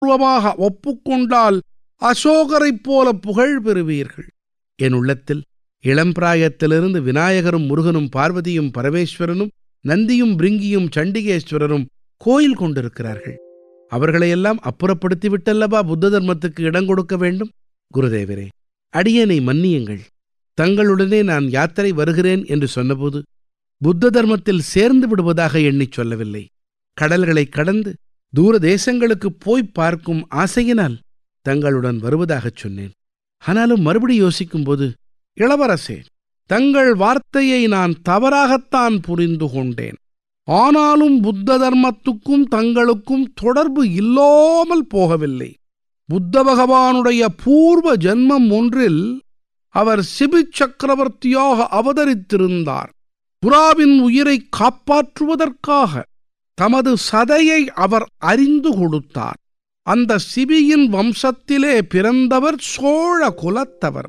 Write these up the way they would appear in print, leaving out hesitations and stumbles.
பூர்வமாக ஒப்புக்கொண்டால் அசோகரைப் போல புகழ் பெறுவீர்கள். என் உள்ளத்தில் இளம்பிராயத்திலிருந்து விநாயகரும் முருகனும் பார்வதியும் பரமேஸ்வரனும் நந்தியும் பிருங்கியும் சண்டிகேஸ்வரரும் கோயில் கொண்டிருக்கிறார்கள். அவர்களையெல்லாம் அப்புறப்படுத்திவிட்டல்லவா புத்த தர்மத்துக்கு இடம் கொடுக்க வேண்டும்? குருதேவரே, அடியேனை மன்னியுங்கள். தங்களுடனே நான் யாத்திரை வருகிறேன் என்று சொன்னபோது புத்த தர்மத்தில் சேர்ந்து விடுவதாக எண்ணிச் சொல்லவில்லை. கடல்களை கடந்து தூர தேசங்களுக்கு போய் பார்க்கும் ஆசையினால் தங்களுடன் வருவதாகச் சொன்னேன். ஆனாலும் மறுபடி யோசிக்கும்போது, இளவரசே, தங்கள் வார்த்தையை நான் தவறாகத்தான் புரிந்து கொண்டேன். ஆனாலும் புத்த தர்மத்துக்கும் தங்களுக்கும் தொடர்பு இல்லாமல் போகவில்லை. புத்த பகவானுடைய பூர்வ ஜன்மம் ஒன்றில் அவர் சிபி சக்கரவர்த்தியாக அவதரித்திருந்தார். புறாவின் உயிரை காப்பாற்றுவதற்காக தமது சதையை அவர் அறிந்து கொடுத்தார். அந்த சிபியின் வம்சத்திலே பிறந்தவர் சோழ குலத்தவர்.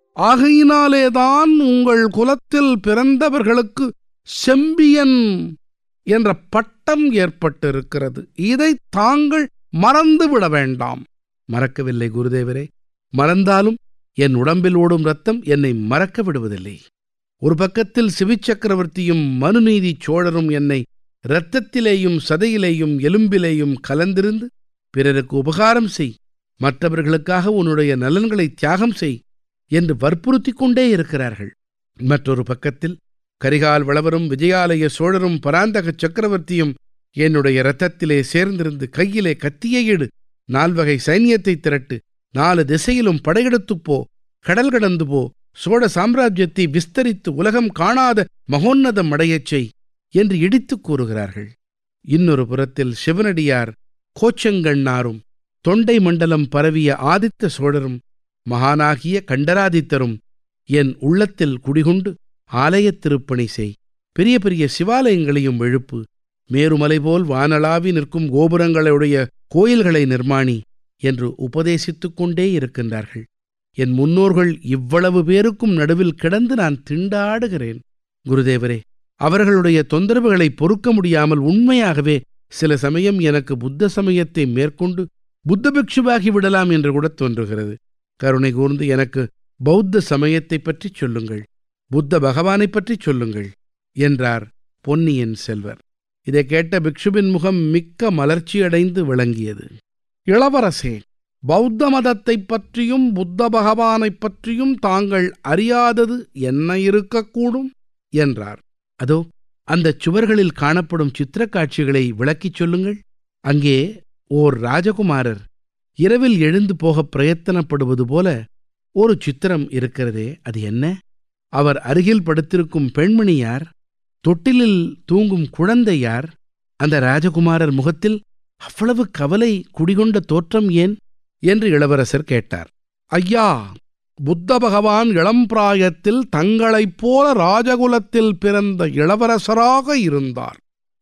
ஆகையினாலேதான் உங்கள் குலத்தில் பிறந்தவர்களுக்கு செம்பியன் என்ற பட்டம் ஏற்பட்டிருக்கிறது. இதை தாங்கள் மறந்துவிட வேண்டாம். மறக்கவில்லை குருதேவரே. மறந்தாலும் என் உடம்பில் ஓடும் ரத்தம் என்னை மறக்க விடுவதில்லை. ஒரு பக்கத்தில் சிபி சக்கரவர்த்தியும் மனுநீதி சோழரும் என்னை இரத்தத்திலேயும் சதையிலேயும் எலும்பிலேயும் கலந்திருந்து பிறருக்கு உபகாரம் செய், மற்றவர்களுக்காக உன்னுடைய நலன்களை தியாகம் செய் என்று வற்புறுத்திக் கொண்டே இருக்கிறார்கள். மற்றொரு பக்கத்தில் கரிகால் வளவரும் விஜயாலய சோழரும் பராந்தக சக்கரவர்த்தியும் என்னுடைய இரத்தத்திலே சேர்ந்திருந்து கையிலே கத்தியை எடு, 4 வகை சைன்யத்தை திரட்டு, 4 திசையிலும் படையெடுத்துப் போ, கடல் கடந்து போ, சோழ சாம்ராஜ்யத்தை விஸ்தரித்து உலகம் காணாத மகோன்னதம் அடையச் செய் என்று இடித்துக் கூறுகிறார்கள். இன்னொரு புறத்தில் சிவனடியார் கோச்சங்கண்ணாரும் தொண்டை மண்டலம் பரவிய ஆதித்த சோழரும் மகானாகிய கண்டராதித்தரும் என் உள்ளத்தில் குடிகொண்டு ஆலயத் திருப்பணி செய், பெரிய பெரிய சிவாலயங்களையும் எழுப்பு, மேருமலை போல் வானளாவி நிற்கும் கோபுரங்களுடைய கோயில்களை நிர்மாணி என்று உபதேசித்துக் கொண்டே இருக்கின்றார்கள். என் முன்னோர்கள் இவ்வளவு பேருக்கும் நடுவில் கிடந்து நான் திண்டாடுகிறேன். குருதேவரே, அவர்களுடைய தொந்தரவுகளை பொறுக்க முடியாமல் உண்மையாகவே சில சமயம் எனக்கு புத்த சமயத்தை மேற்கொண்டு புத்த பிக்ஷுவாகி விடலாம் என்று கூட தோன்றுகிறது. கருணை கூர்ந்து எனக்கு பௌத்த சமயத்தை பற்றி சொல்லுங்கள், புத்த பகவானை பற்றி சொல்லுங்கள் என்றார் பொன்னியின் செல்வர். இதை கேட்ட பிக்ஷுவின் முகம் மிக்க மலர்ச்சியடைந்து விளங்கியது. இளவரசே, பௌத்த மதத்தை பற்றியும் புத்த பகவானைப் பற்றியும் தாங்கள் அறியாதது என்ன இருக்கக்கூடும் என்றார். அதோ அந்தச் சுவர்களில் காணப்படும் சித்திரக் காட்சிகளை விளக்கிச் சொல்லுங்கள். அங்கே ஓர் ராஜகுமாரர் இரவில் எழுந்து போகப் பிரயத்தனப்படுவது போல ஒரு சித்திரம் இருக்கிறதே, அது என்ன? அவர் அருகில் படுத்திருக்கும் பெண்மணி யார்? தொட்டிலில் தூங்கும் குழந்தை யார்? அந்த ராஜகுமாரர் முகத்தில் அவ்வளவு கவலை குடிகொண்ட தோற்றம் ஏன் என்று இளவரசர் கேட்டார். ஐயா, புத்த பகவான் இளம்பிராயத்தில் தங்களைப் போல ராஜகுலத்தில் பிறந்த இளவரசராக இருந்தார்.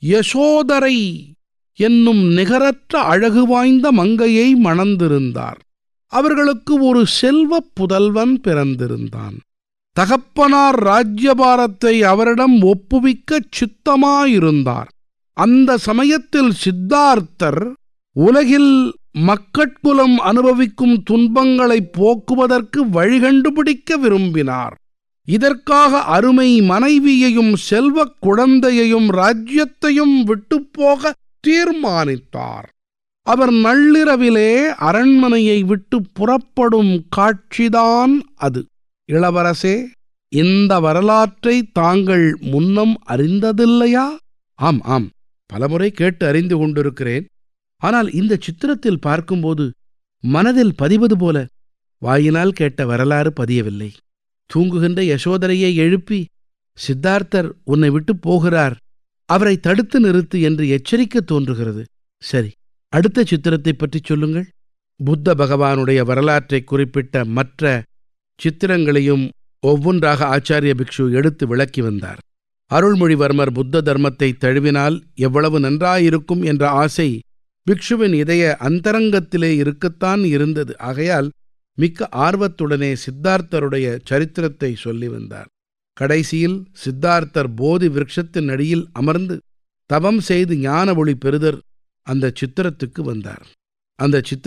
யசோதரை என்னும் நிகரற்ற அழகு வாய்ந்த மங்கையை மணந்திருந்தார். அவர்களுக்கு ஒரு செல்வப் புதல்வன் பிறந்திருந்தான். தகப்பனார் ராஜ்யபாரத்தை அவரிடம் ஒப்புவிக்கச் சித்தமாயிருந்தார். அந்த சமயத்தில் சித்தார்த்தர் உலகில் மக்கட்குலம் அனுபவிக்கும் துன்பங்களை போக்குவதற்கு வழிகண்டுபிடிக்க விரும்பினார். இதற்காக அருமை மனைவியையும் செல்வக் குழந்தையையும் ராஜ்யத்தையும் விட்டுப்போக தீர்மானித்தார். அவர் நள்ளிரவிலே அரண்மனையை விட்டு புறப்படும் காட்சிதான் அது. இளவரசே, இந்த வரலாற்றை தாங்கள் முன்னம் அறிந்ததில்லையா? ஆம் ஆம், பலமுறை கேட்டு அறிந்து கொண்டிருக்கிறேன். ஆனால் இந்த சித்திரத்தில் பார்க்கும்போது மனதில் பதிவது போல வாயினால் கேட்ட வரலாறு பதியவில்லை. தூங்குகின்ற யசோதரையை எழுப்பி, சித்தார்த்தர் உன்னை விட்டு போகிறார், அவரை தடுத்து நிறுத்து என்று எச்சரிக்க தோன்றுகிறது. சரி, அடுத்த சித்திரத்தை பற்றி சொல்லுங்கள். புத்த பகவானுடைய வரலாற்றை குறிப்பிட்ட மற்ற சித்திரங்களையும் ஒவ்வொன்றாக ஆச்சாரிய பிக்ஷு எடுத்து விளக்கி வந்தார். அருள்மொழிவர்மர் புத்த தர்மத்தை தழுவினால் எவ்வளவு நன்றாயிருக்கும் என்ற ஆசை பிக்ஷுவின் இதய அந்தரங்கத்திலே இருக்கத்தான் இருந்தது. ஆகையால் மிக்க ஆர்வத்துடனே சித்தார்த்தருடைய சரித்திரத்தை சொல்லி வந்தார். கடைசியில் சித்தார்த்தர் போதி விருட்சத்தின் அடியில் அமர்ந்து தவம் செய்து ஞான ஒளி பெறுதர் அந்த சித்திரத்துக்கு வந்தார். அந்த